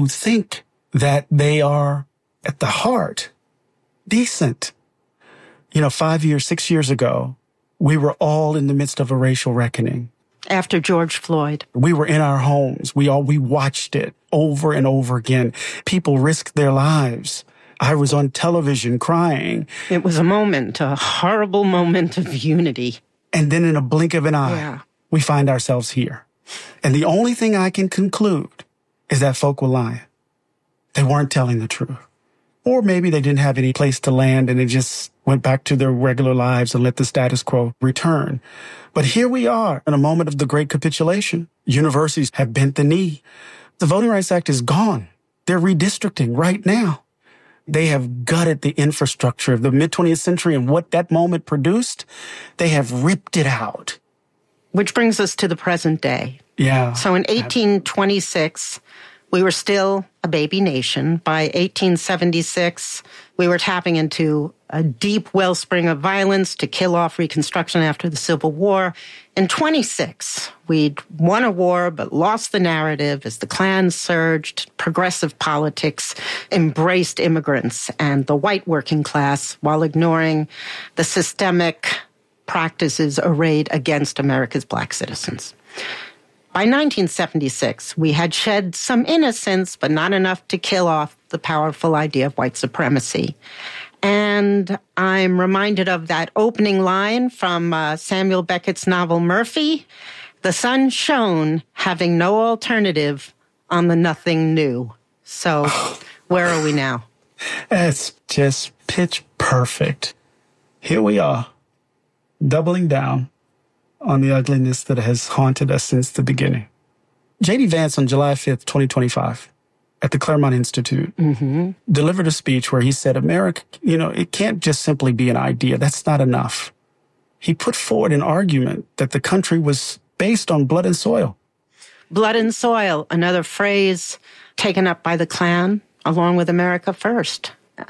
who think that they are at the heart decent. 6 years ago, we were all in the midst of a racial reckoning. After George Floyd. We were in our homes. We watched it over and over again. People risked their lives. I was on television crying. It was a horrible moment of unity. And then in a blink of an eye, we find ourselves here. And the only thing I can conclude is that folk were lying. They weren't telling the truth. Or maybe they didn't have any place to land and they just went back to their regular lives and let the status quo return. But here we are in a moment of the great capitulation. Universities have bent the knee. The Voting Rights Act is gone. They're redistricting right now. They have gutted the infrastructure of the mid-20th century and what that moment produced. They have ripped it out. Which brings us to the present day. Yeah. So in 1826, we were still a baby nation. By 1876, we were tapping into a deep wellspring of violence to kill off Reconstruction after the Civil War. In 26, we'd won a war but lost the narrative as the Klan surged. Progressive politics embraced immigrants and the white working class while ignoring the systemic practices arrayed against America's black citizens. By 1976, we had shed some innocence, but not enough to kill off the powerful idea of white supremacy. And I'm reminded of that opening line from Samuel Beckett's novel Murphy. The sun shone, having no alternative on the nothing new. So where are we now? It's just pitch perfect. Here we are, doubling down on the ugliness that has haunted us since the beginning. J.D. Vance on July 5th, 2025, at the Claremont Institute, delivered a speech where he said, America, it can't just simply be an idea. That's not enough. He put forward an argument that the country was based on blood and soil. Blood and soil, another phrase taken up by the Klan, along with America First.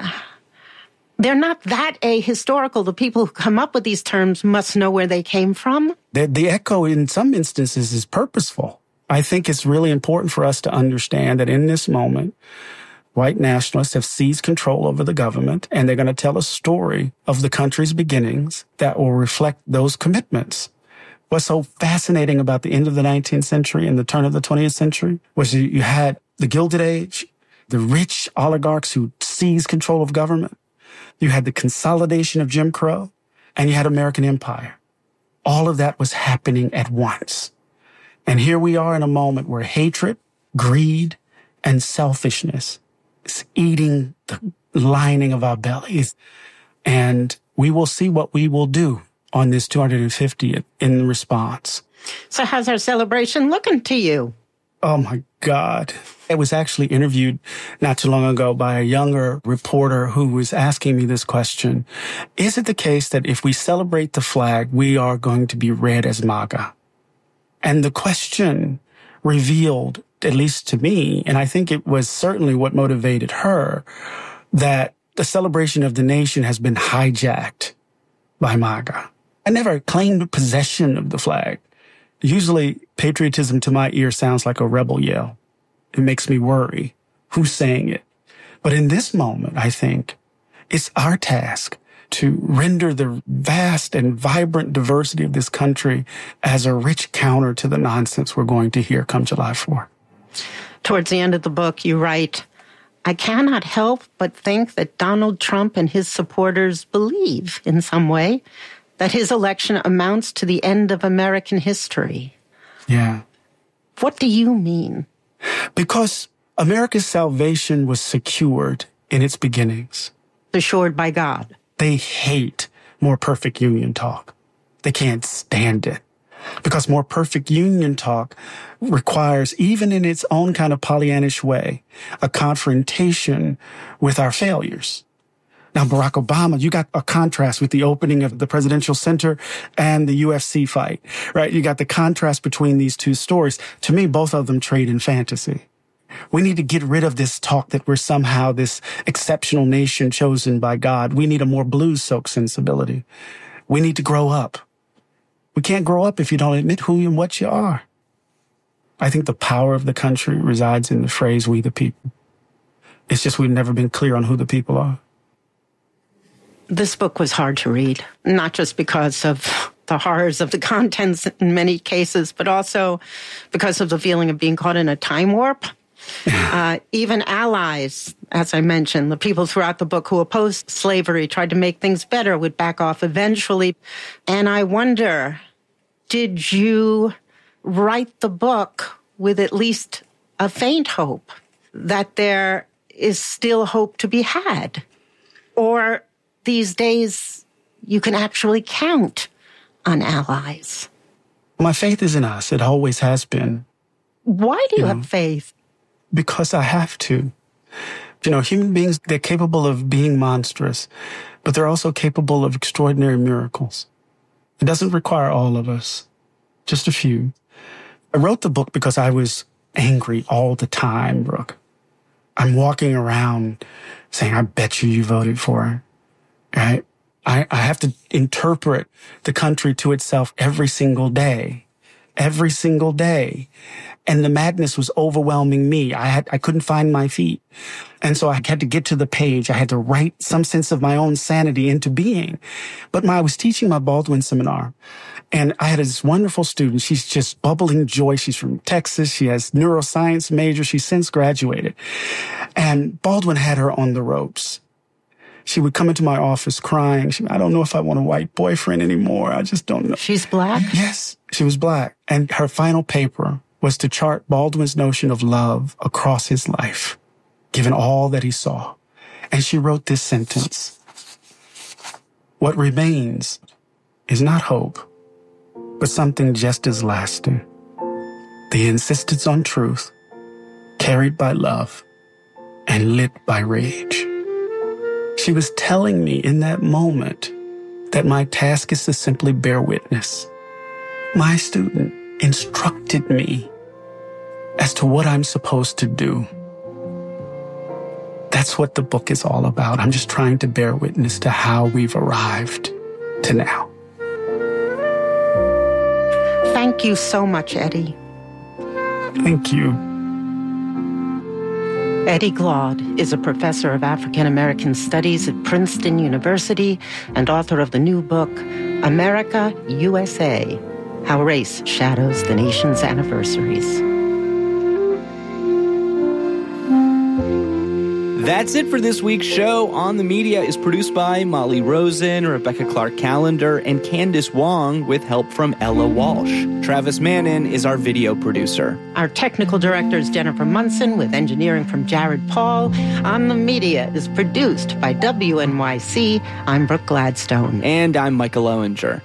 They're not that ahistorical. The people who come up with these terms must know where they came from. The echo in some instances is purposeful. I think it's really important for us to understand that in this moment, white nationalists have seized control over the government, and they're going to tell a story of the country's beginnings that will reflect those commitments. What's so fascinating about the end of the 19th century and the turn of the 20th century was you had the Gilded Age, the rich oligarchs who seized control of government. You had the consolidation of Jim Crow, and you had American empire. All of that was happening at once. And here we are in a moment where hatred, greed, and selfishness is eating the lining of our bellies. And we will see what we will do on this 250th in response. So how's our celebration looking to you? Oh, my God. I was actually interviewed not too long ago by a younger reporter who was asking me this question. Is it the case that if we celebrate the flag, we are going to be read as MAGA? And the question revealed, at least to me, and I think it was certainly what motivated her, that the celebration of the nation has been hijacked by MAGA. I never claimed possession of the flag. Usually, patriotism to my ear sounds like a rebel yell. It makes me worry. Who's saying it? But in this moment, I think it's our task to render the vast and vibrant diversity of this country as a rich counter to the nonsense we're going to hear come July 4th. Towards the end of the book, you write, I cannot help but think that Donald Trump and his supporters believe in some way that his election amounts to the end of American history. Yeah. What do you mean? Because America's salvation was secured in its beginnings. Assured by God. They hate more perfect union talk. They can't stand it. Because more perfect union talk requires, even in its own kind of Pollyannish way, a confrontation with our failures. Now, Barack Obama, you got a contrast with the opening of the presidential center and the UFC fight, right? You got the contrast between these two stories. To me, both of them trade in fantasy. We need to get rid of this talk that we're somehow this exceptional nation chosen by God. We need a more blues-soaked sensibility. We need to grow up. We can't grow up if you don't admit who and what you are. I think the power of the country resides in the phrase, we the people. It's just we've never been clear on who the people are. This book was hard to read, not just because of the horrors of the contents in many cases, but also because of the feeling of being caught in a time warp. Even allies, as I mentioned, the people throughout the book who opposed slavery, tried to make things better, would back off eventually. And I wonder, did you write the book with at least a faint hope that there is still hope to be had? Or these days you can actually count on allies? My faith is in us. It always has been. Why do you have faith? Because I have to. Human beings, they're capable of being monstrous, but they're also capable of extraordinary miracles. It doesn't require all of us, just a few. I wrote the book because I was angry all the time, Brooke. I'm walking around saying, I bet you voted for her. Right? I have to interpret the country to itself every single day. Every single day. And the madness was overwhelming me. I couldn't find my feet. And so I had to get to the page. I had to write some sense of my own sanity into being. But I was teaching my Baldwin seminar, and I had this wonderful student. She's just bubbling joy. She's from Texas. She has neuroscience major. She's since graduated. And Baldwin had her on the ropes. She would come into my office crying. I don't know if I want a white boyfriend anymore. I just don't know. She's black? Yes, she was black. And her final paper was to chart Baldwin's notion of love across his life, given all that he saw. And she wrote this sentence: what remains is not hope, but something just as lasting. The insistence on truth, carried by love and lit by rage. She was telling me in that moment that my task is to simply bear witness. My student instructed me as to what I'm supposed to do. That's what the book is all about. I'm just trying to bear witness to how we've arrived to now. Thank you so much, Eddie. Thank you. Eddie Glaude is a professor of African American Studies at Princeton University and author of the new book, America, USA, How Race Shadows the Nation's Anniversaries. That's it for this week's show. On the Media is produced by Molly Rosen, Rebecca Clark-Callender, and Candace Wong with help from Ella Walsh. Travis Mannin is our video producer. Our technical director is Jennifer Munson with engineering from Jared Paul. On the Media is produced by WNYC. I'm Brooke Gladstone. And I'm Michael Owinger.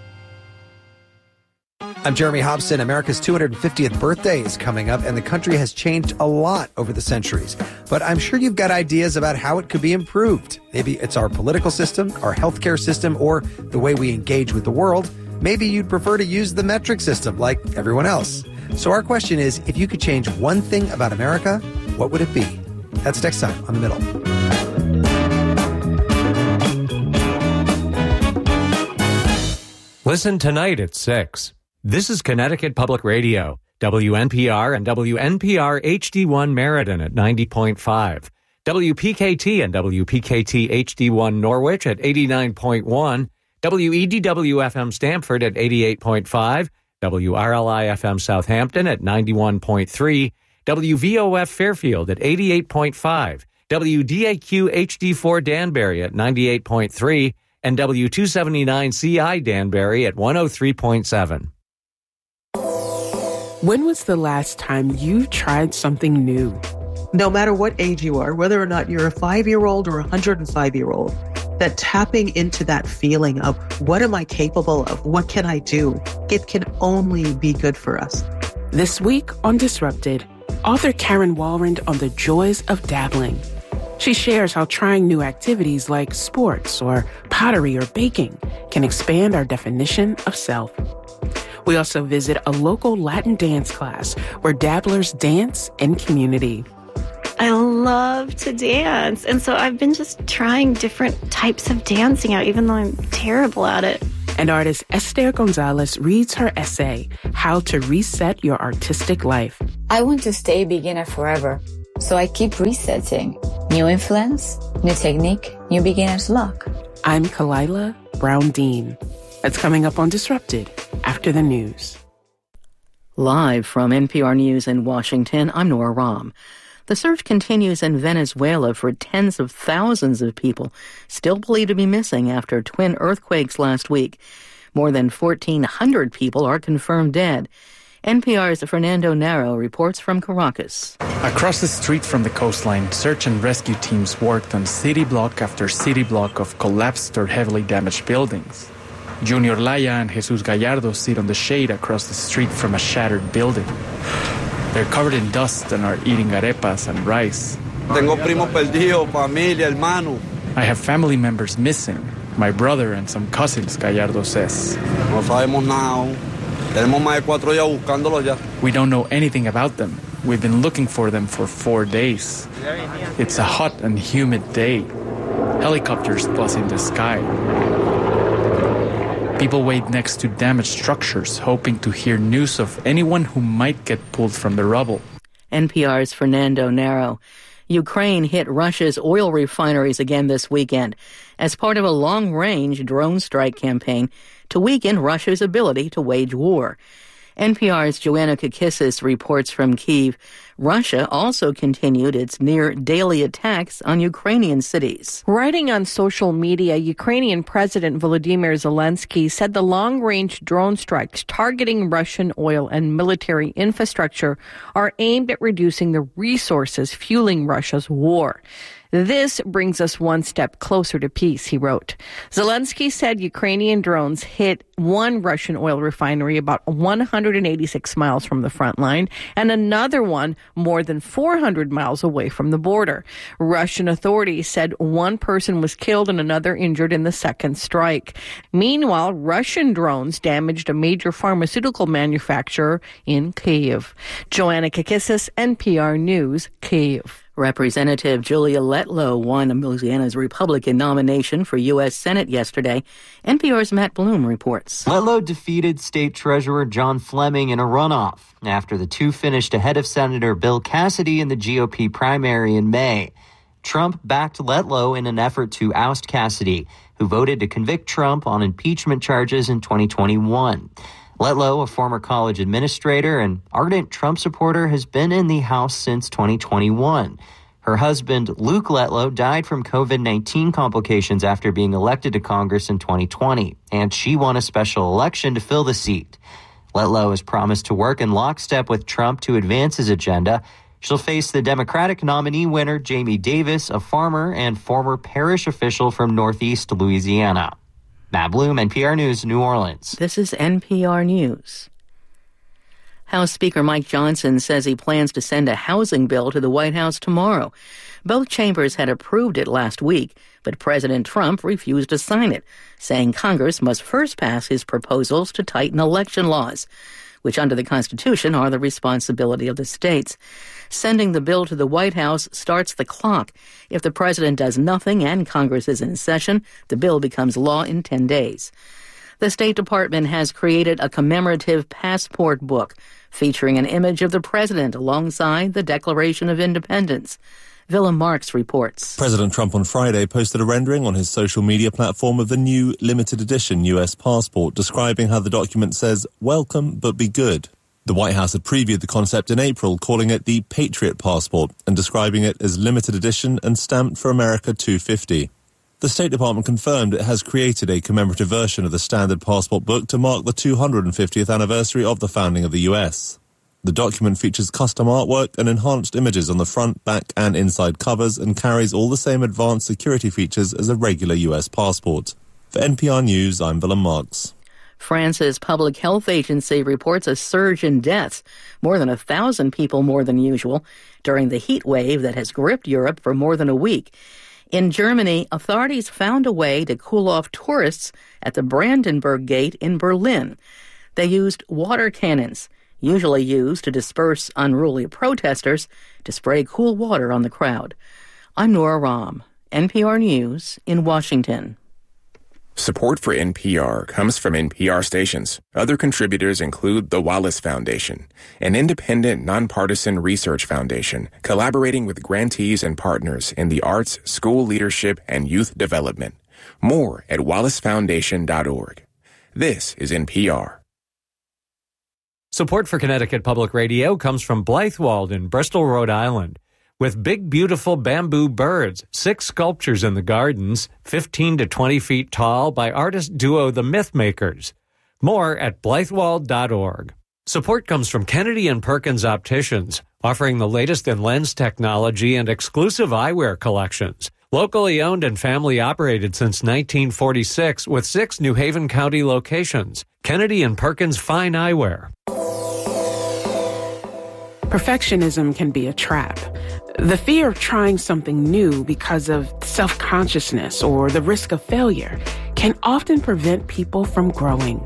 I'm Jeremy Hobson. America's 250th birthday is coming up, and the country has changed a lot over the centuries. But I'm sure you've got ideas about how it could be improved. Maybe it's our political system, our healthcare system, or the way we engage with the world. Maybe you'd prefer to use the metric system like everyone else. So our question is, if you could change one thing about America, what would it be? That's next time on The Middle. Listen tonight at 6. This is Connecticut Public Radio, WNPR and WNPR HD1 Meriden at 90.5, WPKT and WPKT HD1 Norwich at 89.1, WEDW-FM Stamford at 88.5, WRLI-FM Southampton at 91.3, WVOF Fairfield at 88.5, WDAQ HD4 Danbury at 98.3, and W279CI Danbury at 103.7. When was the last time you tried something new? No matter what age you are, whether or not you're a 5-year-old or a 105-year-old, that tapping into that feeling of what am I capable of? What can I do? It can only be good for us. This week on Disrupted, author Karen Walrond on the joys of dabbling. She shares how trying new activities like sports or pottery or baking can expand our definition of self. We also visit a local Latin dance class where dabblers dance in community. I love to dance, and so I've been just trying different types of dancing out, even though I'm terrible at it. And artist Esther Gonzalez reads her essay, How to Reset Your Artistic Life. I want to stay beginner forever, so I keep resetting. New influence, new technique, new beginner's luck. I'm Kalila Brown Dean. That's coming up on Disrupted after the news. Live from NPR News in Washington, I'm Nora Rahm. The search continues in Venezuela for tens of thousands of people still believed to be missing after twin earthquakes last week. More than 1,400 people are confirmed dead. NPR's Fernando Naro reports from Caracas. Across the street from the coastline, search and rescue teams worked on city block after city block of collapsed or heavily damaged buildings. Junior Laya and Jesus Gallardo sit on the shade across the street from a shattered building. They're covered in dust and are eating arepas and rice. Tengo primo perdido, familia, hermano. I have family members missing, my brother and some cousins, Gallardo says. No sabemos nada. Tenemos más de 4 días buscándolos ya. We don't know anything about them. We've been looking for them for 4 days. It's a hot and humid day. Helicopters buzz in the sky. People wait next to damaged structures, hoping to hear news of anyone who might get pulled from the rubble. NPR's Fernando Naro. Ukraine hit Russia's oil refineries again this weekend as part of a long-range drone strike campaign to weaken Russia's ability to wage war. NPR's Joanna Kakissis reports from Kyiv. Russia also continued its near-daily attacks on Ukrainian cities. Writing on social media, Ukrainian President Volodymyr Zelensky said the long-range drone strikes targeting Russian oil and military infrastructure are aimed at reducing the resources fueling Russia's war. This brings us one step closer to peace, he wrote. Zelensky said Ukrainian drones hit one Russian oil refinery about 186 miles from the front line and another one more than 400 miles away from the border. Russian authorities said one person was killed and another injured in the second strike. Meanwhile, Russian drones damaged a major pharmaceutical manufacturer in Kyiv. Joanna Kakissis, NPR News, Kyiv. Representative Julia Letlow won Louisiana's Republican nomination for U.S. Senate yesterday. NPR's Matt Bloom reports. Letlow defeated State Treasurer John Fleming in a runoff after the two finished ahead of Senator Bill Cassidy in the GOP primary in May. Trump backed Letlow in an effort to oust Cassidy, who voted to convict Trump on impeachment charges in 2021. Letlow, a former college administrator and ardent Trump supporter, has been in the House since 2021. Her husband, Luke Letlow, died from COVID-19 complications after being elected to Congress in 2020, and she won a special election to fill the seat. Letlow has promised to work in lockstep with Trump to advance his agenda. She'll face the Democratic nominee winner, Jamie Davis, a farmer and former parish official from Northeast Louisiana. Matt Bloom, NPR News, New Orleans. This is NPR News. House Speaker Mike Johnson says he plans to send a housing bill to the White House tomorrow. Both chambers had approved it last week, but President Trump refused to sign it, saying Congress must first pass his proposals to tighten election laws, which under the Constitution are the responsibility of the states. Sending the bill to the White House starts the clock. If the president does nothing and Congress is in session, the bill becomes law in 10 days. The State Department has created a commemorative passport book featuring an image of the president alongside the Declaration of Independence. Willem Marks reports. President Trump on Friday posted a rendering on his social media platform of the new limited edition U.S. passport, describing how the document says, "Welcome, but be good." The White House had previewed the concept in April, calling it the Patriot Passport and describing it as limited edition and stamped for America 250. The State Department confirmed it has created a commemorative version of the standard passport book to mark the 250th anniversary of the founding of the U.S. The document features custom artwork and enhanced images on the front, back, and inside covers and carries all the same advanced security features as a regular U.S. passport. For NPR News, I'm Willem Marks. France's public health agency reports a surge in deaths, more than 1,000 people more than usual, during the heat wave that has gripped Europe for more than a week. In Germany, authorities found a way to cool off tourists at the Brandenburg Gate in Berlin. They used water cannons, usually used to disperse unruly protesters, to spray cool water on the crowd. I'm Nora Rahm, NPR News in Washington. Support for NPR comes from NPR stations. Other contributors include the Wallace Foundation, an independent, nonpartisan research foundation collaborating with grantees and partners in the arts, school leadership, and youth development. More at wallacefoundation.org. This is NPR. Support for Connecticut Public Radio comes from Blythewald in Bristol, Rhode Island. With big, beautiful bamboo birds, 6 sculptures in the gardens, 15 to 20 feet tall by artist duo The Mythmakers. More at blythewald.org. Support comes from Kennedy & Perkins Opticians, offering the latest in lens technology and exclusive eyewear collections. Locally owned and family operated since 1946 with 6 New Haven County locations. Kennedy & Perkins Fine Eyewear. Perfectionism can be a trap. The fear of trying something new because of self-consciousness or the risk of failure can often prevent people from growing.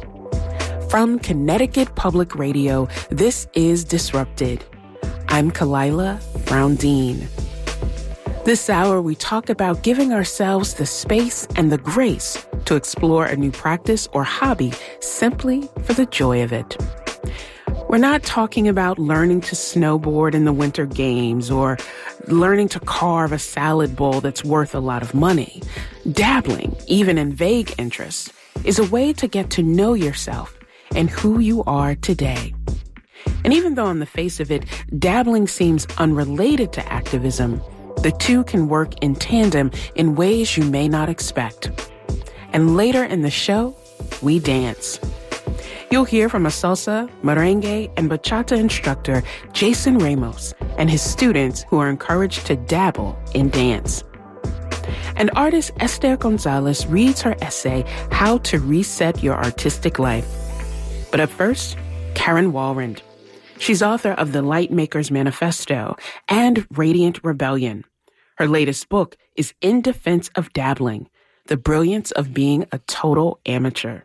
From Connecticut Public Radio, this is Disrupted. I'm Kalila Brown-Dean. This hour, we talk about giving ourselves the space and the grace to explore a new practice or hobby simply for the joy of it. We're not talking about learning to snowboard in the Winter Games or learning to carve a salad bowl that's worth a lot of money. Dabbling, even in vague interests, is a way to get to know yourself and who you are today. And even though on the face of it, dabbling seems unrelated to activism, the two can work in tandem in ways you may not expect. And later in the show, we dance. You'll hear from a salsa, merengue, and bachata instructor, Jason Ramos, and his students who are encouraged to dabble in dance. And artist Esther Gonzalez reads her essay, How to Reset Your Artistic Life. But up first, Karen Walrond. She's author of The Lightmaker's Manifesto and Radiant Rebellion. Her latest book is In Defense of Dabbling, The Brilliance of Being a Total Amateur.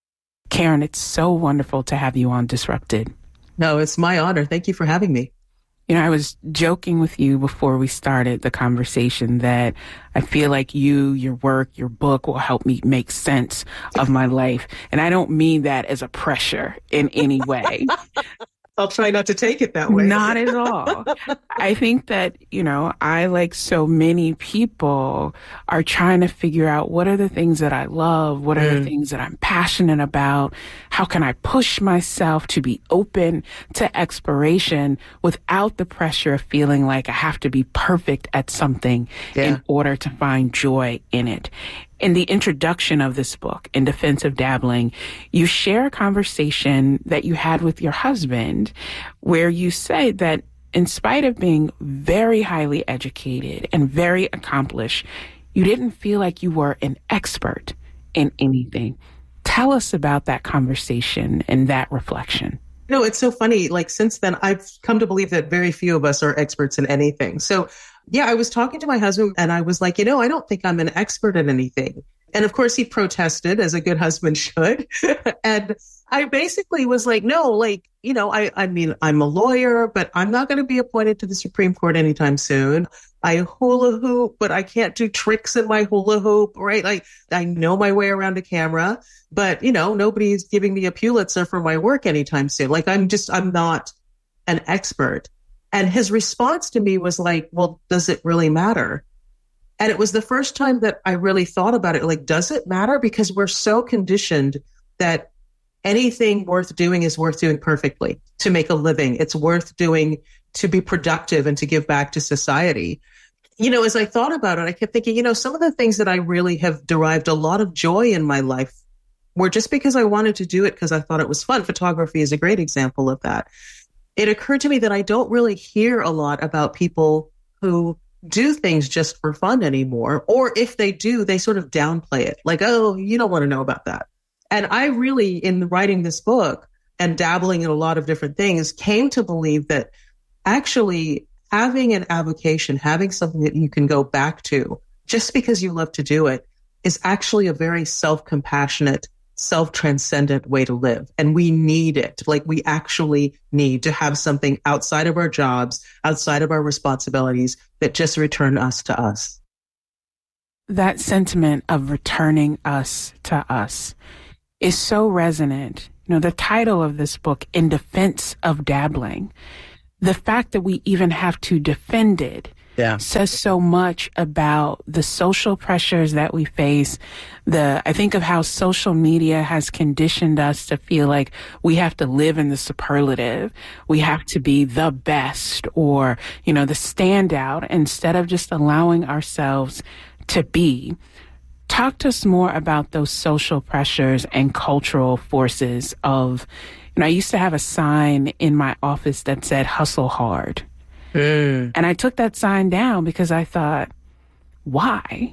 Karen, it's so wonderful to have you on Disrupted. No, it's my honor. Thank you for having me. You know, I was joking with you before we started the conversation that I feel like you, your work, your book will help me make sense of my life. And I don't mean that as a pressure in any way. I'll try not to take it that way. Not at all. I think that, you know, I, like so many people, are trying to figure out what are the things that I love? What are the things that I'm passionate about? How can I push myself to be open to exploration without the pressure of feeling like I have to be perfect at something in order to find joy in it? In the introduction of this book, In Defense of Dabbling, you share a conversation that you had with your husband where you say that in spite of being very highly educated and very accomplished, you didn't feel like you were an expert in anything. Tell us about that conversation and that reflection. You know, it's so funny. Like, since then, I've come to believe that very few of us are experts in anything. So yeah, I was talking to my husband and I was like, you know, I don't think I'm an expert in anything. And of course, he protested, as a good husband should. And I basically was like, no, like, you know, I mean, I'm a lawyer, but I'm not going to be appointed to the Supreme Court anytime soon. I hula hoop, but I can't do tricks in my hula hoop, right? Like, I know my way around a camera, but, you know, nobody's giving me a Pulitzer for my work anytime soon. Like, I'm not an expert. And his response to me was like, well, does it really matter? And it was the first time that I really thought about it. Like, does it matter? Because we're so conditioned that anything worth doing is worth doing perfectly to make a living. It's worth doing to be productive and to give back to society. You know, as I thought about it, I kept thinking, you know, some of the things that I really have derived a lot of joy in my life were just because I wanted to do it because I thought it was fun. Photography is a great example of that. It occurred to me that I don't really hear a lot about people who do things just for fun anymore. Or if they do, they sort of downplay it. Like, oh, you don't want to know about that. And I really, in writing this book and dabbling in a lot of different things, came to believe that actually having an avocation, having something that you can go back to just because you love to do it, is actually a very self-compassionate, self-transcendent way to live. And we need it. Like, we actually need to have something outside of our jobs, outside of our responsibilities, that just return us to us. that sentiment of returning us to us is so resonant. You know, the title of this book, In Defense of Dabbling, the fact that we even have to defend it says so much about the social pressures that we face. I think of how social media has conditioned us to feel like we have to live in the superlative. We have to be the best or, you know, the standout instead of just allowing ourselves to be. Talk to us more about those social pressures and cultural forces of, you know, I used to have a sign in my office that said, hustle hard. And I took that sign down because I thought, why?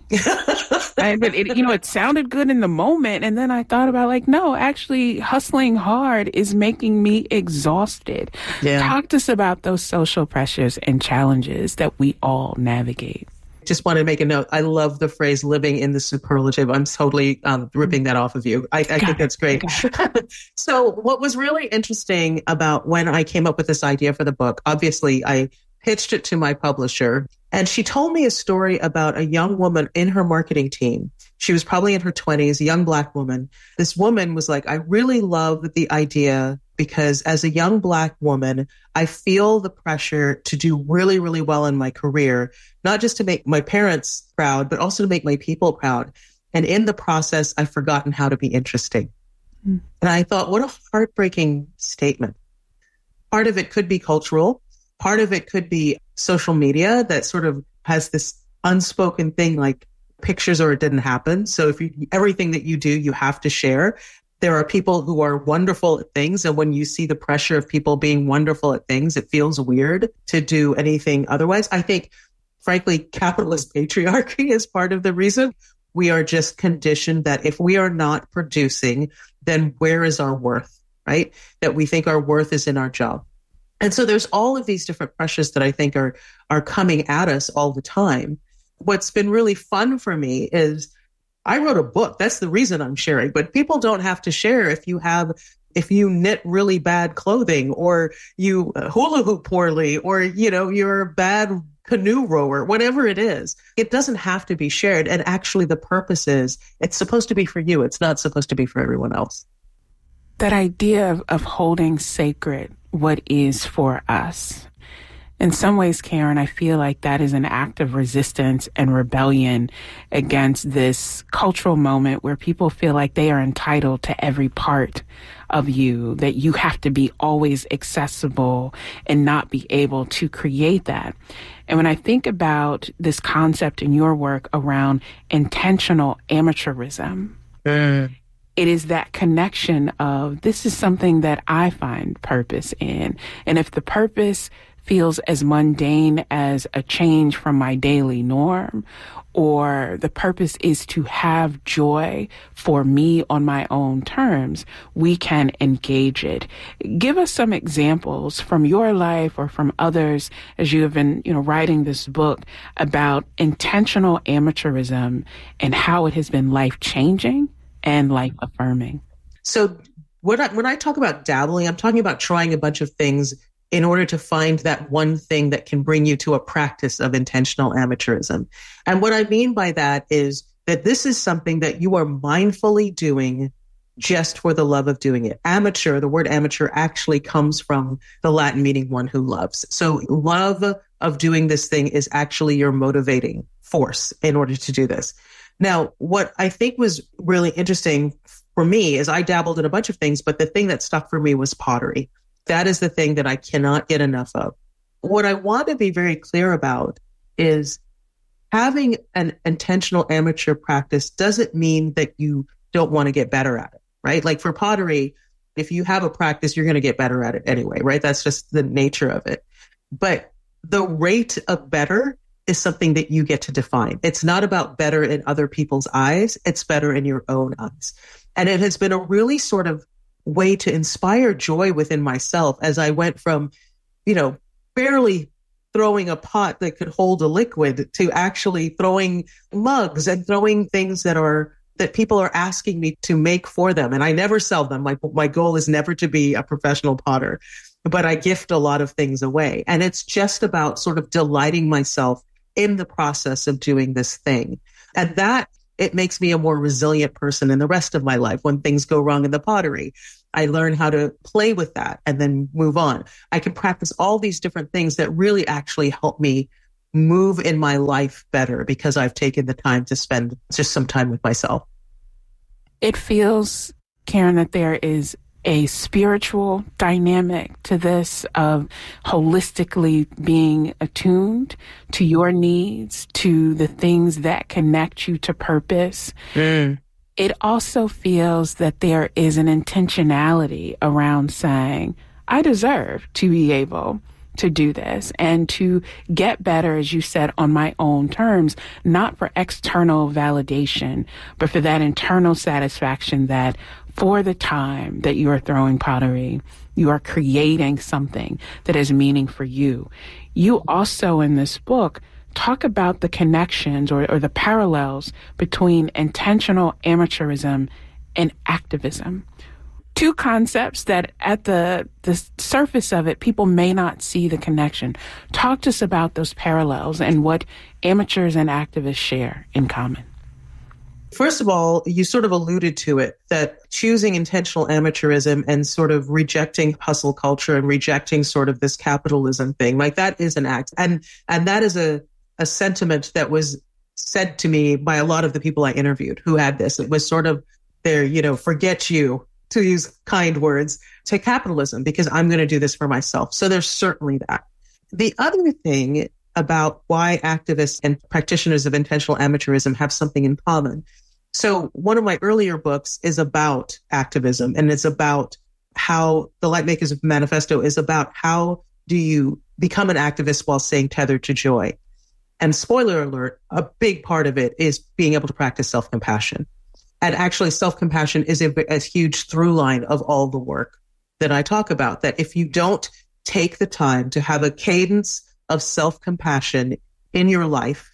But it sounded good in the moment. And then I thought about like, no, actually hustling hard is making me exhausted. Yeah. Talk to us about those social pressures and challenges that we all navigate. Just want to make a note. I love the phrase living in the superlative. I'm totally ripping that off of you. I think that's great. So what was really interesting about when I came up with this idea for the book, obviously I pitched it to my publisher and she told me a story about a young woman in her marketing team. She was probably in her 20s, a young Black woman. This woman was like, I really love the idea because as a young Black woman, I feel the pressure to do really, really well in my career, not just to make my parents proud, but also to make my people proud. And in the process, I've forgotten how to be interesting. And I thought, what a heartbreaking statement. Part of it could be cultural. Part of it could be social media that sort of has this unspoken thing like pictures or it didn't happen. So if everything that you do, you have to share. There are people who are wonderful at things. And when you see the pressure of people being wonderful at things, it feels weird to do anything otherwise. I think, frankly, capitalist patriarchy is part of the reason. We are just conditioned that if we are not producing, then where is our worth, right? That we think our worth is in our job. And so there's all of these different pressures that I think are coming at us all the time. What's been really fun for me is I wrote a book. That's the reason I'm sharing. But people don't have to share if you knit really bad clothing or you hula hoop poorly or, you're a bad canoe rower, whatever it is. It doesn't have to be shared. And actually the purpose is it's supposed to be for you. It's not supposed to be for everyone else. That idea of holding sacred what is for us. In some ways, Karen, I feel like that is an act of resistance and rebellion against this cultural moment where people feel like they are entitled to every part of you, that you have to be always accessible and not be able to create that. And when I think about this concept in your work around intentional amateurism, it is that connection of this is something that I find purpose in. And if the purpose feels as mundane as a change from my daily norm, or the purpose is to have joy for me on my own terms, we can engage it. Give us some examples from your life or from others as you have been, writing this book about intentional amateurism and how it has been life-changing and life-affirming. So when I talk about dabbling, I'm talking about trying a bunch of things in order to find that one thing that can bring you to a practice of intentional amateurism. And what I mean by that is that this is something that you are mindfully doing just for the love of doing it. Amateur, the word amateur actually comes from the Latin meaning one who loves. So love of doing this thing is actually your motivating force in order to do this. Now, what I think was really interesting for me is I dabbled in a bunch of things, but the thing that stuck for me was pottery. That is the thing that I cannot get enough of. What I want to be very clear about is having an intentional amateur practice doesn't mean that you don't want to get better at it, right? Like for pottery, if you have a practice, you're going to get better at it anyway, right? That's just the nature of it. But the rate of better is something that you get to define. It's not about better in other people's eyes. It's better in your own eyes. And it has been a really sort of way to inspire joy within myself as I went from, barely throwing a pot that could hold a liquid to actually throwing mugs and throwing things that people are asking me to make for them. And I never sell them. My goal is never to be a professional potter, but I gift a lot of things away. And it's just about sort of delighting myself in the process of doing this thing. And that, it makes me a more resilient person in the rest of my life. When things go wrong in the pottery, I learn how to play with that and then move on. I can practice all these different things that really actually help me move in my life better because I've taken the time to spend just some time with myself. It feels, Karen, that there is a spiritual dynamic to this of holistically being attuned to your needs, to the things that connect you to purpose. It also feels that there is an intentionality around saying, I deserve to be able to do this and to get better, as you said, on my own terms, not for external validation, but for that internal satisfaction that for the time that you are throwing pottery, you are creating something that has meaning for you. You also, in this book, talk about the connections or the parallels between intentional amateurism and activism. Two concepts that at the surface of it, people may not see the connection. Talk to us about those parallels and what amateurs and activists share in common. First of all, you sort of alluded to it, that choosing intentional amateurism and sort of rejecting hustle culture and rejecting sort of this capitalism thing, like that is an act. And that is a sentiment that was said to me by a lot of the people I interviewed who had this. It was sort of their, forget you, to use kind words, to capitalism, because I'm going to do this for myself. So there's certainly that. The other thing about why activists and practitioners of intentional amateurism have something in common. So one of my earlier books is about activism, and it's about how the Lightmakers Manifesto is about how do you become an activist while staying tethered to joy. And spoiler alert, a big part of it is being able to practice self-compassion. And actually, self-compassion is a huge through line of all the work that I talk about, that if you don't take the time to have a cadence of self-compassion in your life,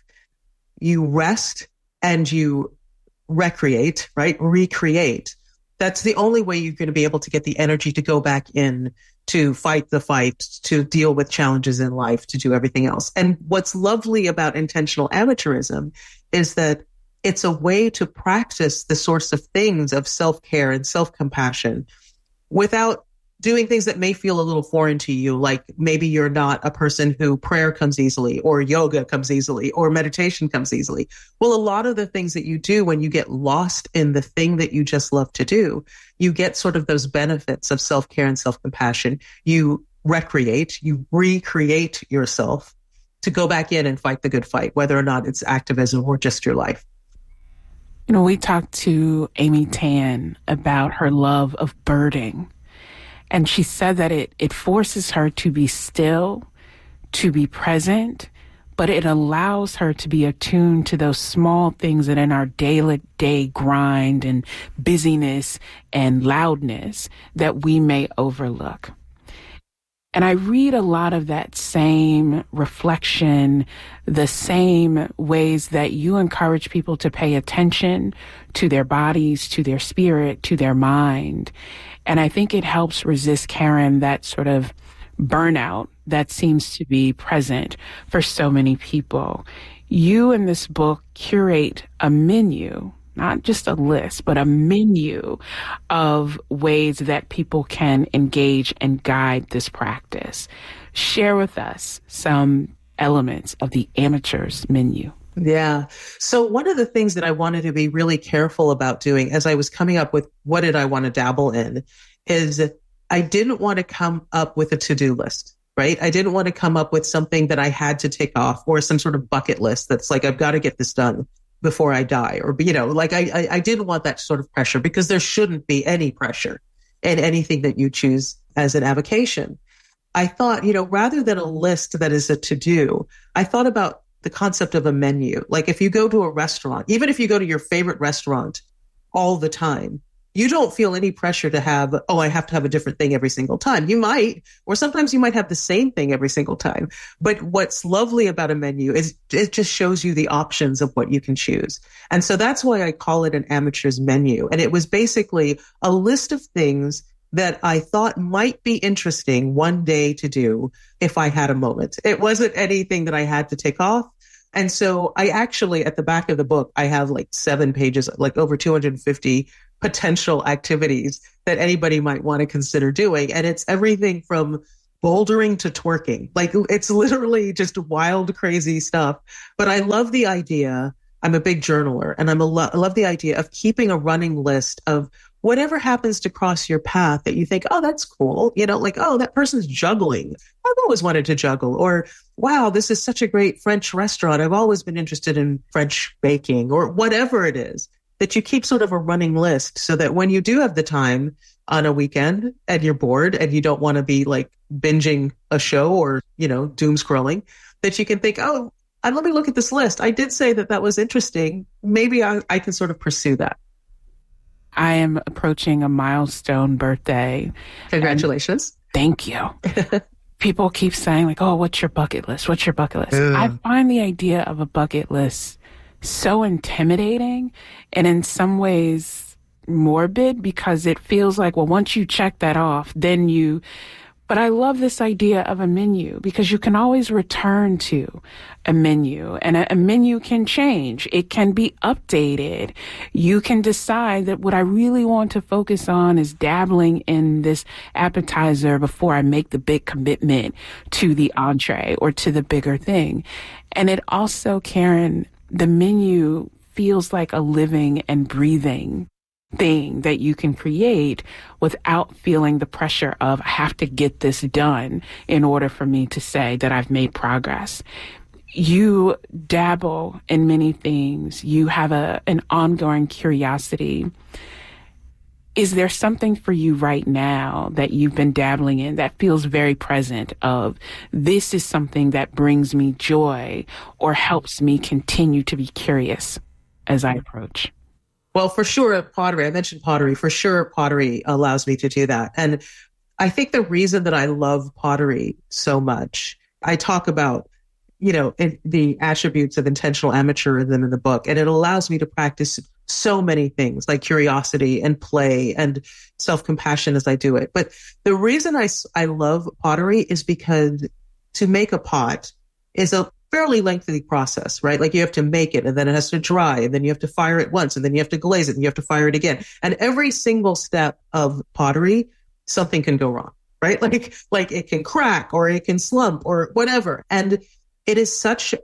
you rest and you recreate, right? Recreate. That's the only way you're going to be able to get the energy to go back in, to fight the fight, to deal with challenges in life, to do everything else. And what's lovely about intentional amateurism is that it's a way to practice the sorts of things of self-care and self-compassion without doing things that may feel a little foreign to you, like maybe you're not a person who prayer comes easily, or yoga comes easily, or meditation comes easily. Well, a lot of the things that you do when you get lost in the thing that you just love to do, you get sort of those benefits of self-care and self-compassion. You recreate, you recreate yourself to go back in and fight the good fight, whether or not it's activism or just your life. We talked to Amy Tan about her love of birding. And she said that it forces her to be still, to be present, but it allows her to be attuned to those small things that in our day grind and busyness and loudness that we may overlook. And I read a lot of that same reflection, the same ways that you encourage people to pay attention to their bodies, to their spirit, to their mind. And I think it helps resist, Karen, that sort of burnout that seems to be present for so many people. You in this book curate a menu, not just a list, but a menu of ways that people can engage and guide this practice. Share with us some elements of the amateur's menu. Yeah. So one of the things that I wanted to be really careful about doing as I was coming up with what did I want to dabble in is I didn't want to come up with a to-do list, right? I didn't want to come up with something that I had to tick off or some sort of bucket list that's like, I've got to get this done before I die, or, I didn't want that sort of pressure, because there shouldn't be any pressure in anything that you choose as an avocation. I thought, rather than a list that is a to-do, I thought about the concept of a menu. Like if you go to a restaurant, even if you go to your favorite restaurant all the time, you don't feel any pressure to have, I have to have a different thing every single time. You might, or sometimes you might have the same thing every single time. But what's lovely about a menu is it just shows you the options of what you can choose. And so that's why I call it an amateur's menu. And it was basically a list of things that I thought might be interesting one day to do if I had a moment. It wasn't anything that I had to take off. And so I actually, at the back of the book, I have like 7 pages, like over 250 potential activities that anybody might want to consider doing. And it's everything from bouldering to twerking. Like, it's literally just wild, crazy stuff. But I love the idea. I'm a big journaler, and I love the idea of keeping a running list of whatever happens to cross your path that you think, oh, that's cool. You know, like, oh, that person's juggling. I've always wanted to juggle. Or, wow, this is such a great French restaurant. I've always been interested in French baking, or whatever it is, that you keep sort of a running list so that when you do have the time on a weekend and you're bored and you don't want to be like binging a show or, you know, doom scrolling, that you can think, oh, and let me look at this list. I did say that was interesting. Maybe I can sort of pursue that. I am approaching a milestone birthday. Congratulations. Thank you. People keep saying like, oh, what's your bucket list? What's your bucket list? I find the idea of a bucket list so intimidating and in some ways morbid, because it feels like, well, once you check that off, then but I love this idea of a menu, because you can always return to a menu, and a menu can change. It can be updated. You can decide that what I really want to focus on is dabbling in this appetizer before I make the big commitment to the entree or to the bigger thing. And it also, Karen, the menu feels like a living and breathing thing that you can create without feeling the pressure of, I have to get this done in order for me to say that I've made progress. You dabble in many things. You have an ongoing curiosity. Is there something for you right now that you've been dabbling in that feels very present of, this is something that brings me joy or helps me continue to be curious as I approach? Well, for sure, pottery. I mentioned pottery. For sure, pottery allows me to do that. And I think the reason that I love pottery so much, I talk about, you know, the attributes of intentional amateurism in the book, and it allows me to practice so many things like curiosity and play and self-compassion as I do it. But the reason I love pottery is because to make a pot is a fairly lengthy process, right? Like, you have to make it, and then it has to dry, and then you have to fire it once, and then you have to glaze it, and you have to fire it again. And every single step of pottery, something can go wrong, right? Like it can crack, or it can slump, or whatever. And it is such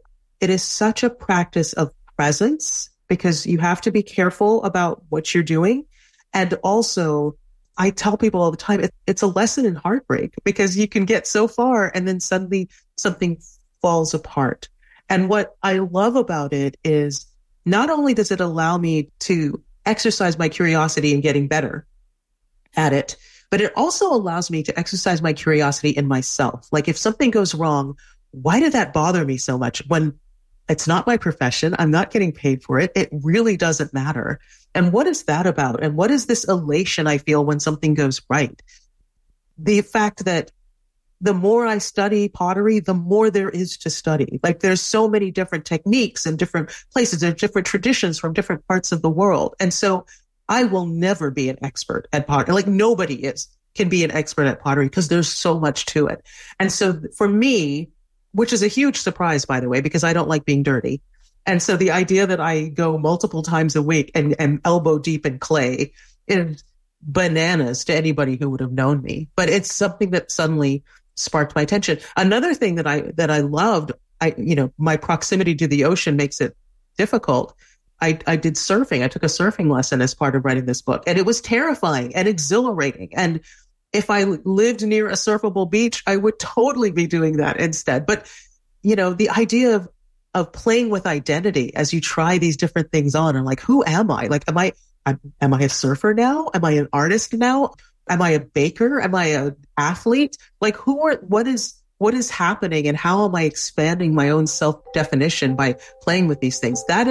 a practice of presence, because you have to be careful about what you're doing. And also, I tell people all the time, it's a lesson in heartbreak, because you can get so far and then suddenly something falls apart. And what I love about it is, not only does it allow me to exercise my curiosity in getting better at it, but it also allows me to exercise my curiosity in myself. Like, if something goes wrong, why did that bother me so much? When it's not my profession, I'm not getting paid for it, it really doesn't matter. And what is that about? And what is this elation I feel when something goes right? The fact that the more I study pottery, the more there is to study. Like, there's so many different techniques and different places. There's different traditions from different parts of the world. And so I will never be an expert at pottery. Like, nobody can be an expert at pottery, because there's so much to it. And so for me, which is a huge surprise, by the way, because I don't like being dirty. And so the idea that I go multiple times a week and elbow deep in clay is bananas to anybody who would have known me. But it's something that suddenly sparked my attention. Another thing that I loved, my proximity to the ocean makes it difficult. I did surfing. I took a surfing lesson as part of writing this book, and it was terrifying and exhilarating. And if I lived near a surfable beach, I would totally be doing that instead. But, you know, the idea of playing with identity as you try these different things on, and like, who am I? Like, am I a surfer now? Am I an artist now? Am I a baker? Am I an athlete? Like, what is happening, and how am I expanding my own self-definition by playing with these things? It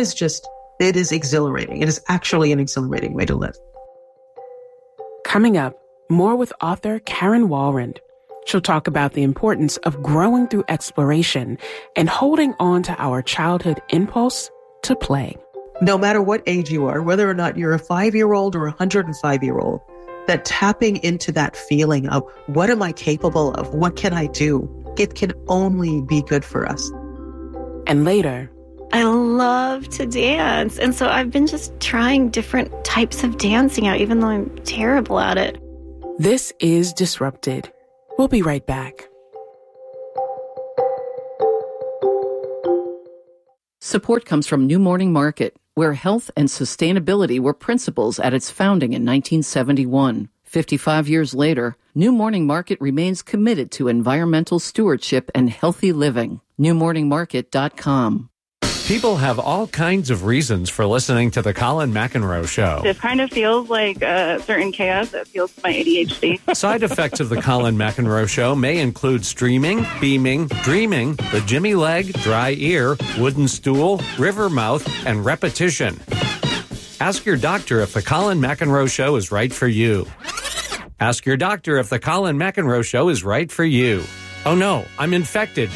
is exhilarating. It is actually an exhilarating way to live. Coming up, more with author Karen Walrond. She'll talk about the importance of growing through exploration and holding on to our childhood impulse to play. No matter what age you are, whether or not you're a 5-year-old or a 105-year-old, that tapping into that feeling of, what am I capable of? What can I do? It can only be good for us. And later, love to dance. And so I've been just trying different types of dancing out, even though I'm terrible at it. This is Disrupted. We'll be right back. Support comes from New Morning Market, where health and sustainability were principles at its founding in 1971. 55 years later, New Morning Market remains committed to environmental stewardship and healthy living. NewMorningMarket.com. People have all kinds of reasons for listening to the Colin McEnroe Show. This kind of feels like a certain chaos that feels my ADHD. Side effects of the Colin McEnroe Show may include streaming, beaming, dreaming, the Jimmy leg, dry ear, wooden stool, river mouth, and repetition. Ask your doctor if the Colin McEnroe Show is right for you. Ask your doctor if the Colin McEnroe Show is right for you. Oh no, I'm infected.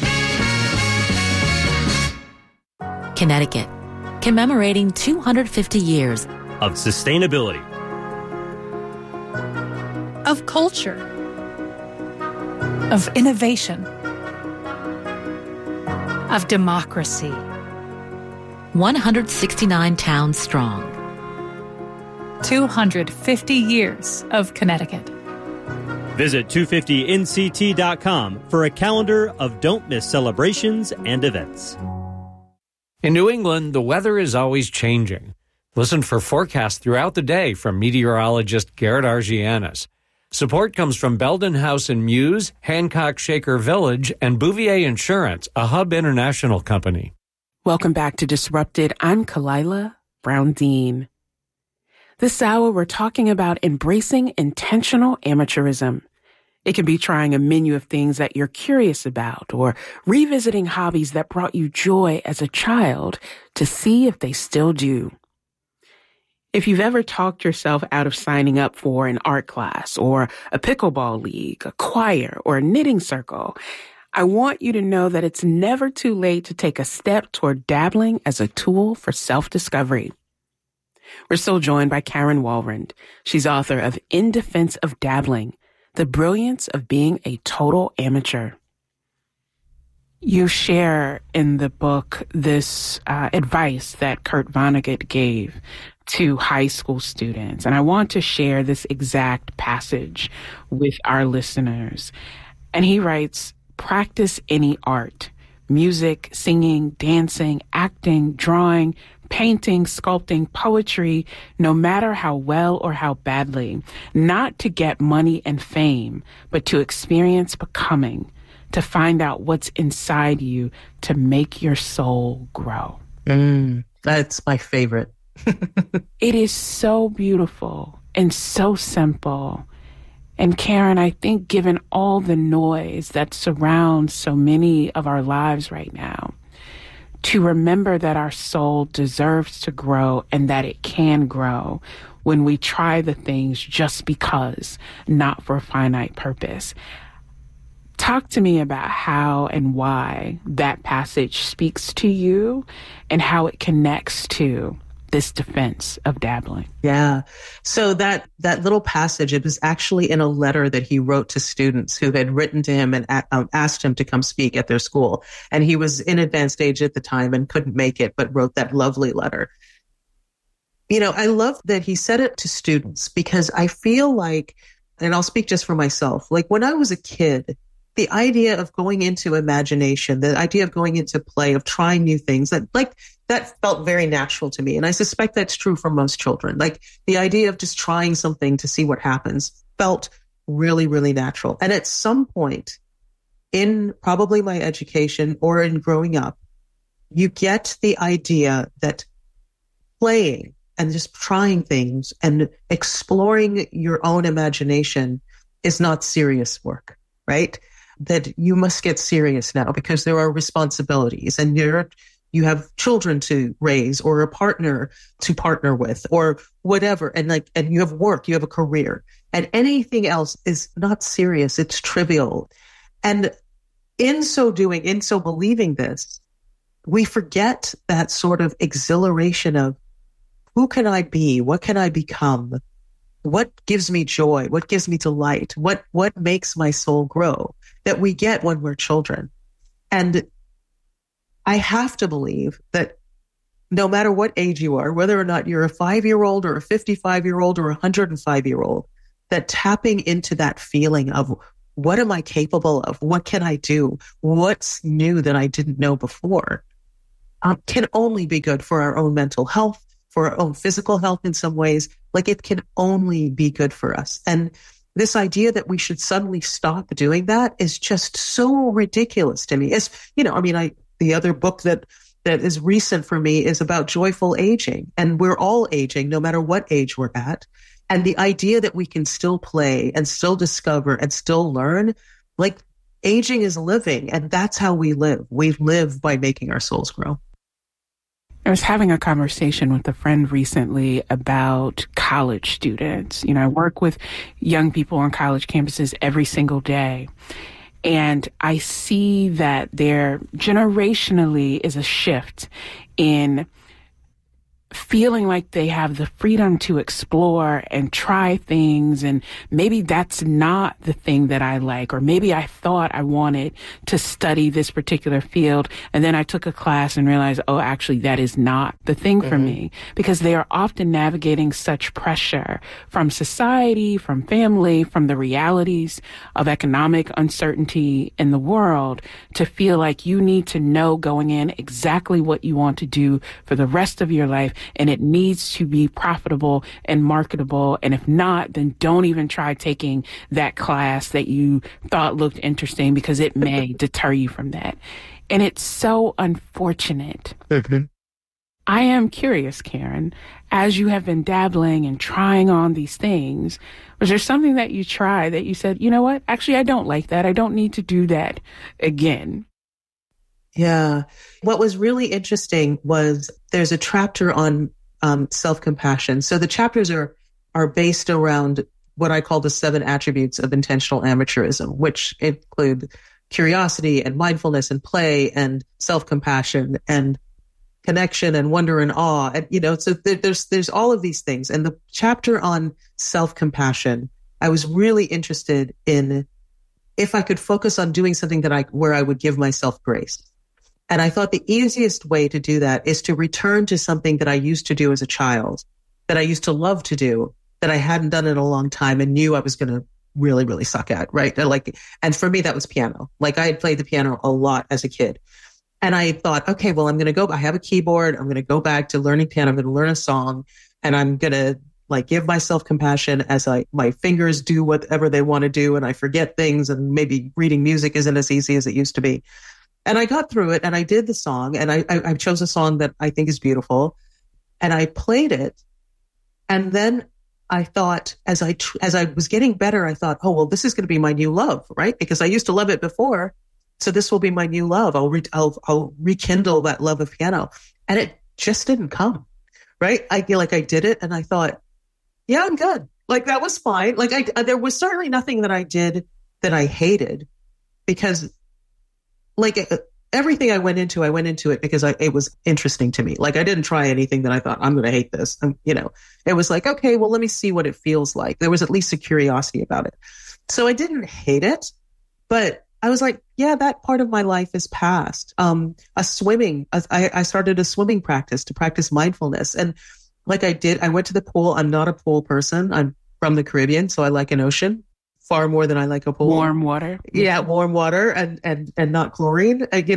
Connecticut, commemorating 250 years of sustainability, of culture, of innovation, of democracy. 169 towns strong. 250 years of Connecticut. Visit 250nct.com for a calendar of don't miss celebrations and events. In New England, the weather is always changing. Listen for forecasts throughout the day from meteorologist Garrett Argianis. Support comes from Belden House and Muse, Hancock Shaker Village, and Bouvier Insurance, a Hub International company. Welcome back to Disrupted. I'm Kalila Brown-Dean. This hour, we're talking about embracing intentional amateurism. It can be trying a menu of things that you're curious about or revisiting hobbies that brought you joy as a child to see if they still do. If you've ever talked yourself out of signing up for an art class or a pickleball league, a choir, or a knitting circle, I want you to know that it's never too late to take a step toward dabbling as a tool for self-discovery. We're still joined by Karen Walrond. She's author of In Defense of Dabbling, The Brilliance of Being a Total Amateur. You share in the book this advice that Kurt Vonnegut gave to high school students. And I want to share this exact passage with our listeners. And he writes, "Practice any art, music, singing, dancing, acting, drawing, painting, sculpting, poetry, no matter how well or how badly, not to get money and fame, but to experience becoming, to find out what's inside you, to make your soul grow." That's my favorite. It is so beautiful and so simple. And Karen, I think given all the noise that surrounds so many of our lives right now, to remember that our soul deserves to grow and that it can grow when we try the things just because, not for a finite purpose. Talk to me about how and why that passage speaks to you and how it connects to this defense of dabbling. Yeah. So that little passage, it was actually in a letter that he wrote to students who had written to him and asked him to come speak at their school. And he was in advanced age at the time and couldn't make it, but wrote that lovely letter. You know, I love that he said it to students because I feel like, and I'll speak just for myself, like when I was a kid, the idea of going into imagination, the idea of going into play, of trying new things, that felt very natural to me. And I suspect that's true for most children. Like the idea of just trying something to see what happens felt really, really natural. And at some point in probably my education or in growing up, you get the idea that playing and just trying things and exploring your own imagination is not serious work, right? That you must get serious now because there are responsibilities and you have children to raise or a partner to partner with or whatever. And you have work, you have a career, and anything else is not serious. It's trivial. And in so doing, in so believing this, we forget that sort of exhilaration of who can I be? What can I become? What gives me joy? What gives me delight? What makes my soul grow that we get when we're children? And I have to believe that no matter what age you are, whether or not you're a 5-year-old or a 55-year-old or a 105-year-old, that tapping into that feeling of what am I capable of? What can I do? What's new that I didn't know before? Can only be good for our own mental health, for our own physical health in some ways. Like it can only be good for us. And this idea that we should suddenly stop doing that is just so ridiculous to me. As you know, I mean, the other book that is recent for me is about joyful aging. And we're all aging, no matter what age we're at. And the idea that we can still play and still discover and still learn, like aging is living. And that's how we live. We live by making our souls grow. I was having a conversation with a friend recently about college students. You know, I work with young people on college campuses every single day. And I see that there generationally is a shift in feeling like they have the freedom to explore and try things. And maybe that's not the thing that I like, or maybe I thought I wanted to study this particular field. And then I took a class and realized, oh, actually, that is not the thing for me, because they are often navigating such pressure from society, from family, from the realities of economic uncertainty in the world, to feel like you need to know going in exactly what you want to do for the rest of your life. And it needs to be profitable and marketable. And if not, then don't even try taking that class that you thought looked interesting, because it may deter you from that. And it's so unfortunate. I am curious, Karen, as you have been dabbling and trying on these things, was there something that you tried that you said, you know what, actually, I don't like that. I don't need to do that again? Yeah. What was really interesting was there's a chapter on self-compassion. So the chapters are based around what I call the 7 attributes of intentional amateurism, which include curiosity and mindfulness and play and self-compassion and connection and wonder and awe. And, you know, so there's all of these things. And the chapter on self-compassion, I was really interested in if I could focus on doing something where I would give myself grace. And I thought the easiest way to do that is to return to something that I used to do as a child, that I used to love to do, that I hadn't done in a long time and knew I was going to really, really suck at, right? And for me, that was piano. Like I had played the piano a lot as a kid. And I thought, okay, well, I have a keyboard. I'm going to go back to learning piano. I'm going to learn a song, and I'm going to give myself compassion as my fingers do whatever they want to do. And I forget things, and maybe reading music isn't as easy as it used to be. And I got through it, and I did the song, and I chose a song that I think is beautiful, and I played it. And then I thought, as I was getting better, I thought, oh, well, this is going to be my new love, right? Because I used to love it before. So this will be my new love. I'll rekindle that love of piano. And it just didn't come, right? I feel like I did it, and I thought, yeah, I'm good. Like that was fine. Like there was certainly nothing that I did that I hated, because everything I went into it because it was interesting to me. Like I didn't try anything that I thought I'm going to hate this. And, it was like, okay, well, let me see what it feels like. There was at least a curiosity about it. So I didn't hate it, but I was like, yeah, that part of my life is past. I started a swimming practice to practice mindfulness. And like I went to the pool. I'm not a pool person. I'm from the Caribbean, so I like an ocean far more than I like a pool. Warm water. Yeah, warm water and not chlorine, and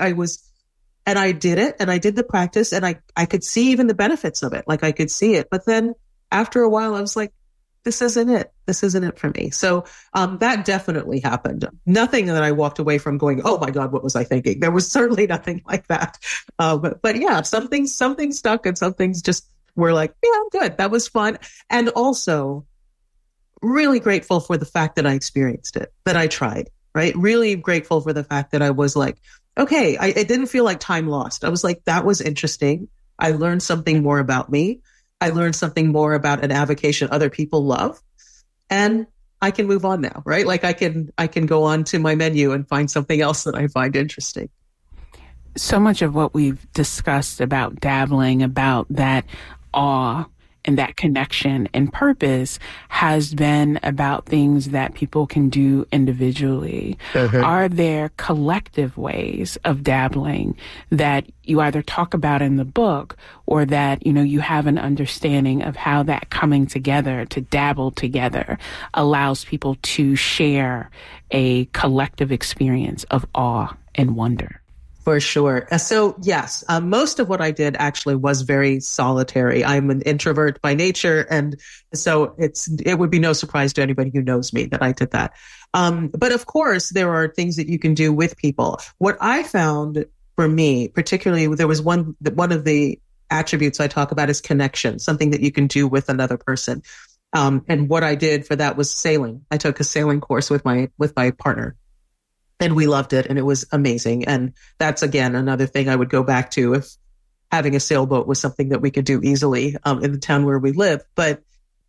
I did it, and I did the practice, and I could see even the benefits of it. Like I could see it. But then after a while, I was like, this isn't it. This isn't it for me. So that definitely happened. Nothing that I walked away from going, oh my God, what was I thinking? There was certainly nothing like that. But yeah, some things stuck, and some things just were like, yeah, I'm good. That was fun. And also really grateful for the fact that I experienced it, that I tried, right? Really grateful for the fact that I was like, okay, it didn't feel like time lost. I was like, that was interesting. I learned something more about me. I learned something more about an avocation other people love, and I can move on now, right? Like I can go on to my menu and find something else that I find interesting. So much of what we've discussed about dabbling, about that awe and that connection and purpose has been about things that people can do individually. Are there collective ways of dabbling that you either talk about in the book or that, you have an understanding of how that coming together, to dabble together, allows people to share a collective experience of awe and wonder? For sure. So yes, most of what I did actually was very solitary. I'm an introvert by nature. And so it would be no surprise to anybody who knows me that I did that. But of course, there are things that you can do with people. What I found for me, particularly, there was one of the attributes I talk about is connection, something that you can do with another person. And what I did for that was sailing. I took a sailing course with my partner. And we loved it, and it was amazing. And that's, again, another thing I would go back to if having a sailboat was something that we could do easily in the town where we live. But,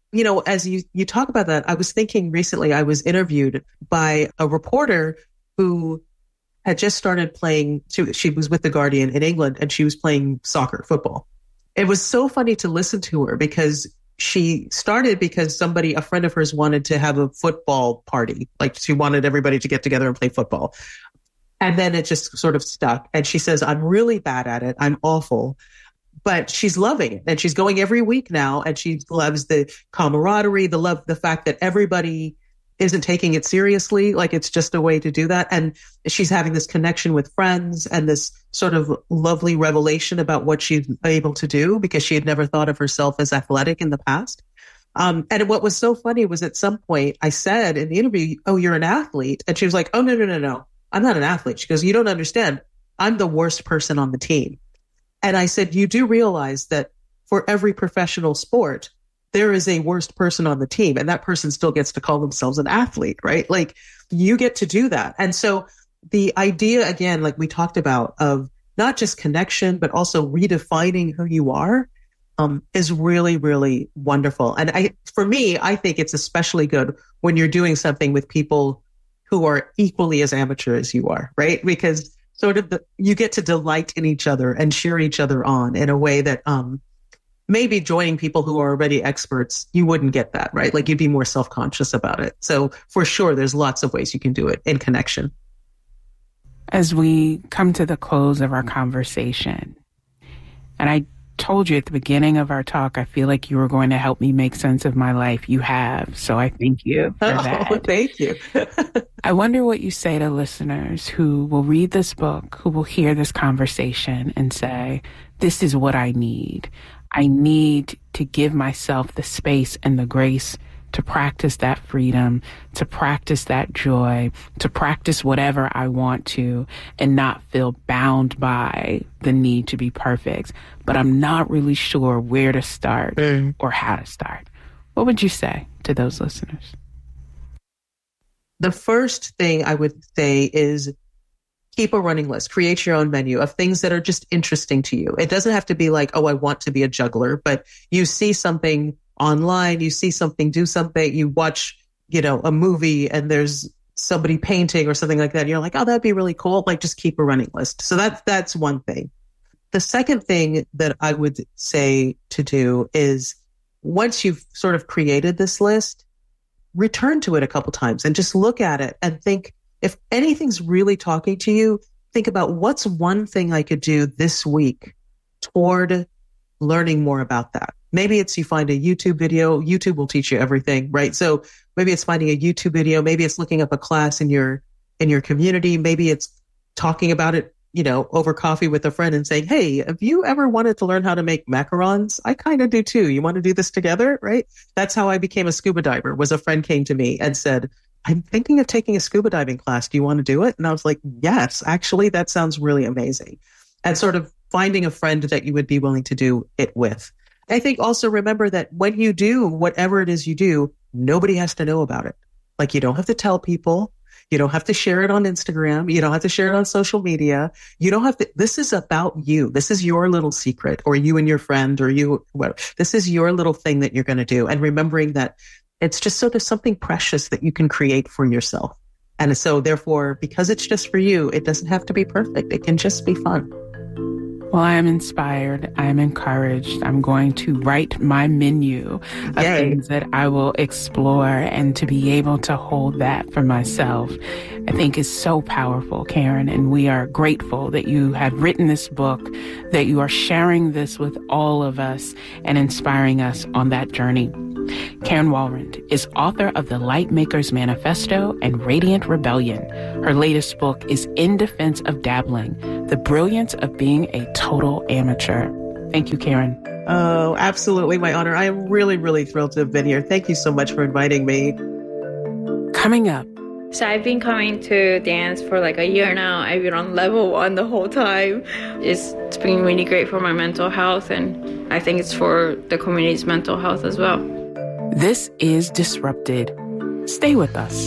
as you talk about that, I was thinking recently I was interviewed by a reporter who had just started playing. She was with The Guardian in England, and she was playing football. It was so funny to listen to her because she started because a friend of hers wanted to have a football party. Like she wanted everybody to get together and play football. And then it just sort of stuck. And she says, I'm really bad at it. I'm awful. But she's loving it. And she's going every week now. And she loves the camaraderie, the fact that everybody isn't taking it seriously. Like it's just a way to do that. And she's having this connection with friends and this sort of lovely revelation about what she's able to do because she had never thought of herself as athletic in the past. And what was so funny was at some point I said in the interview, oh, you're an athlete. And she was like, oh, no. I'm not an athlete. She goes, you don't understand. I'm the worst person on the team. And I said, you do realize that for every professional sport, there is a worst person on the team and that person still gets to call themselves an athlete, right? Like you get to do that. And so the idea, again, like we talked about, of not just connection, but also redefining who you are, is really, really wonderful. And for me, I think it's especially good when you're doing something with people who are equally as amateur as you are, right? Because sort of you get to delight in each other and cheer each other on in a way that, maybe joining people who are already experts, you wouldn't get that, right? Like you'd be more self-conscious about it. So for sure, there's lots of ways you can do it in connection. As we come to the close of our conversation, and I told you at the beginning of our talk, I feel like you were going to help me make sense of my life. You have. So I thank you for that. Thank you. I wonder what you say to listeners who will read this book, who will hear this conversation and say, this is what I need. I need to give myself the space and the grace to practice that freedom, to practice that joy, to practice whatever I want to and not feel bound by the need to be perfect. But I'm not really sure where to start or how to start. What would you say to those listeners? The first thing I would say is keep a running list, create your own menu of things that are just interesting to you. It doesn't have to be like, oh, I want to be a juggler, but you see something online, you see something, do something, you watch, a movie and there's somebody painting or something like that. And you're like, oh, that'd be really cool. Like just keep a running list. So that's one thing. The second thing that I would say to do is once you've sort of created this list, return to it a couple times and just look at it and think, if anything's really talking to you, think about what's one thing I could do this week toward learning more about that. Maybe it's you find a YouTube video. YouTube will teach you everything, right? So maybe it's finding a YouTube video. Maybe it's looking up a class in your community. Maybe it's talking about it, over coffee with a friend and saying, hey, have you ever wanted to learn how to make macarons? I kind of do too. You want to do this together, right? That's how I became a scuba diver. Was a friend came to me and said, I'm thinking of taking a scuba diving class. Do you want to do it? And I was like, yes, actually, that sounds really amazing. And sort of finding a friend that you would be willing to do it with. I think also remember that when you do whatever it is you do, nobody has to know about it. Like you don't have to tell people. You don't have to share it on Instagram. You don't have to share it on social media. You don't have to. This is about you. This is your little secret, or you and your friend, or you. Whatever. This is your little thing that you're going to do. And remembering that it's just sort of something precious that you can create for yourself. And so therefore, because it's just for you, it doesn't have to be perfect. It can just be fun. Well, I am inspired. I am encouraged. I'm going to write my menu of things that I will explore, and to be able to hold that for myself, I think is so powerful, Karen. And we are grateful that you have written this book, that you are sharing this with all of us and inspiring us on that journey. Karen Walrond is author of The Lightmaker's Manifesto and Radiant Rebellion. Her latest book is In Defense of Dabbling, The Brilliance of Being a Total Amateur. Thank you, Karen. Oh, absolutely. My honor. I am really, really thrilled to have been here. Thank you so much for inviting me. Coming up. So I've been coming to dance for like a year now. I've been on level 1 the whole time. It's been really great for my mental health, and I think it's for the community's mental health as well. This is Disrupted. Stay with us.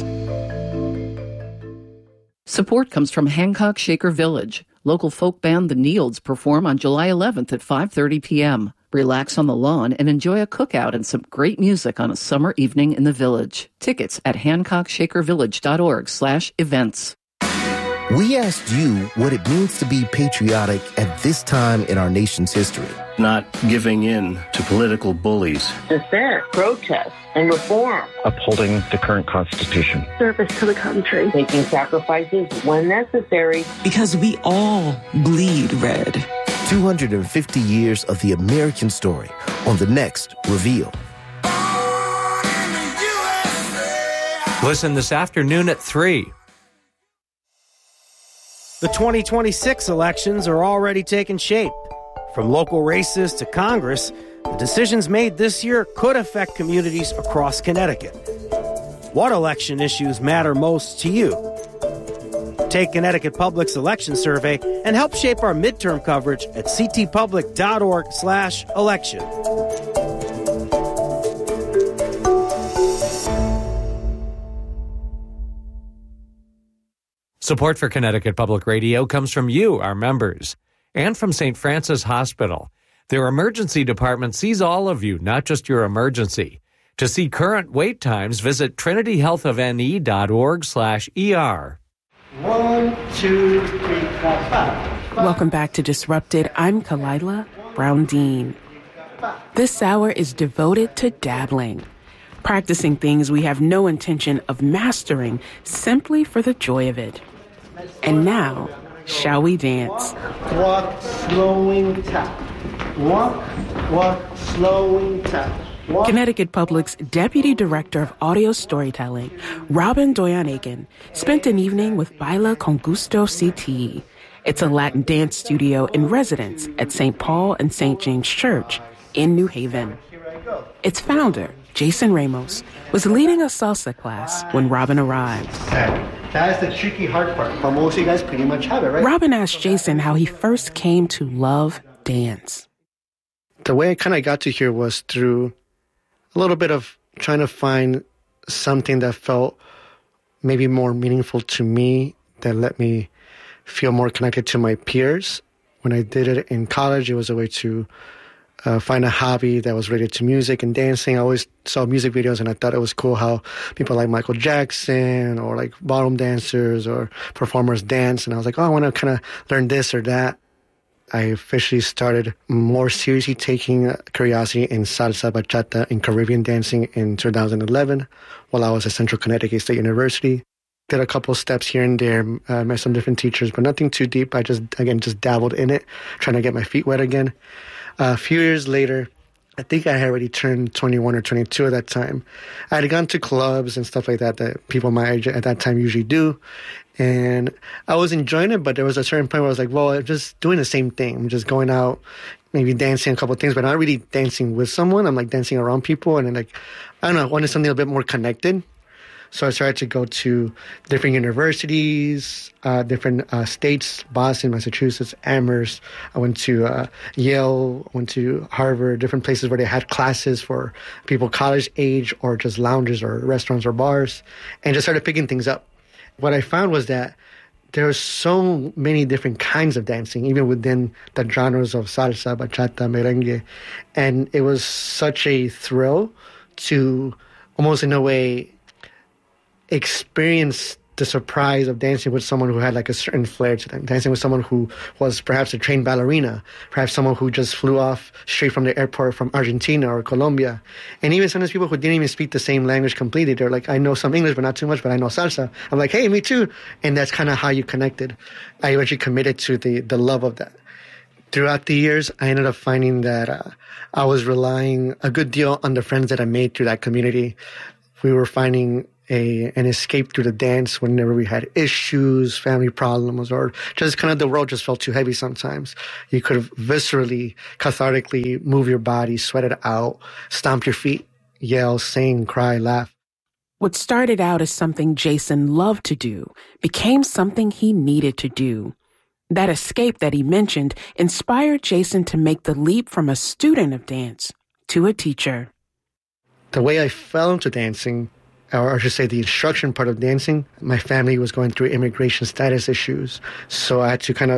Support comes from Hancock Shaker Village. Local folk band The Neilds perform on July 11th at 5:30 p.m. Relax on the lawn and enjoy a cookout and some great music on a summer evening in the village. Tickets at hancockshakervillage.org/events. We asked you what it means to be patriotic at this time in our nation's history. Not giving in to political bullies. Dissent, protest, and reform. Upholding the current Constitution. Service to the country. Making sacrifices when necessary. Because we all bleed red. 250 years of the American story on the next Reveal. Listen this afternoon at 3. The 2026 elections are already taking shape. From local races to Congress, the decisions made this year could affect communities across Connecticut. What election issues matter most to you? Take Connecticut Public's election survey and help shape our midterm coverage at ctpublic.org/election. Support for Connecticut Public Radio comes from you, our members, and from St. Francis Hospital. Their emergency department sees all of you, not just your emergency. To see current wait times, visit trinityhealthofne.org/ER. 1, 2, 3, 4, 5. Welcome back to Disrupted. I'm Kalila Brown-Dean. This hour is devoted to dabbling, practicing things we have no intention of mastering simply for the joy of it. And now, shall we dance? Walk, slowing, tap. Walk, slowing, tap. Walk. Connecticut Public's Deputy Director of Audio Storytelling, Robin Doyon-Aiken, spent an evening with Baila Con Gusto CT. It's a Latin dance studio in residence at St. Paul and St. James Church in New Haven. Its founder, Jason Ramos, was leading a salsa class when Robin arrived. That's the tricky hard part, but most of you guys pretty much have it, right? Robin asked Jason how he first came to love dance. The way I kind of got to here was through a little bit of trying to find something that felt maybe more meaningful to me, that let me feel more connected to my peers. When I did it in college, it was a way to find a hobby that was related to music and dancing. I always saw music videos and I thought it was cool how people like Michael Jackson or like ballroom dancers or performers dance. And I was like, oh, I want to kind of learn this or that. I officially started more seriously taking curiosity in salsa, bachata, and Caribbean dancing in 2011 while I was at Central Connecticut State University. Did a couple steps here and there, met some different teachers, but nothing too deep. I just dabbled in it, trying to get my feet wet again. A few years later, I think I had already turned 21 or 22 at that time. I had gone to clubs and stuff like that people my age at that time usually do. And I was enjoying it, but there was a certain point where I was like, well, I'm just doing the same thing. I'm just going out, maybe dancing a couple of things, but not really dancing with someone. I'm like dancing around people. And then I don't know, I wanted something a bit more connected. So I started to go to different universities, different states, Boston, Massachusetts, Amherst. I went to Yale, went to Harvard, different places where they had classes for people college age or just lounges or restaurants or bars, and just started picking things up. What I found was that there were so many different kinds of dancing, even within the genres of salsa, bachata, merengue. And it was such a thrill to almost in a way experience the surprise of dancing with someone who had like a certain flair to them, dancing with someone who was perhaps a trained ballerina, perhaps someone who just flew off straight from the airport from Argentina or Colombia. And even sometimes people who didn't even speak the same language completely, they're like, I know some English, but not too much, but I know salsa. I'm like, hey, me too. And that's kind of how you connected. I eventually committed to the love of that. Throughout the years, I ended up finding that I was relying a good deal on the friends that I made through that community. We were finding an escape through the dance whenever we had issues, family problems, or just kind of the world just felt too heavy sometimes. You could have viscerally, cathartically move your body, sweat it out, stomp your feet, yell, sing, cry, laugh. What started out as something Jason loved to do became something he needed to do. That escape that he mentioned inspired Jason to make the leap from a student of dance to a teacher. The way I fell into dancing, or I should say the instruction part of dancing, my family was going through immigration status issues. So I had to kind of